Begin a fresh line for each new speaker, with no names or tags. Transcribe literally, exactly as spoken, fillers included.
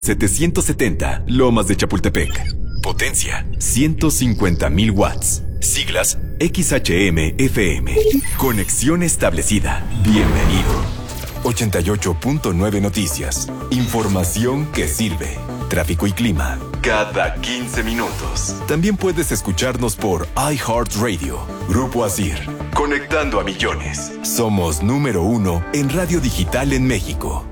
setecientos setenta, Lomas de Chapultepec. Potencia, ciento cincuenta mil watts. Siglas, X H M F M. Conexión establecida. Bienvenido. ochenta y ocho punto nueve Noticias. Información que sirve. Tráfico y clima. Cada quince minutos. También puedes escucharnos por iHeartRadio. Grupo Asir. Conectando a millones. Somos número uno en radio digital en México.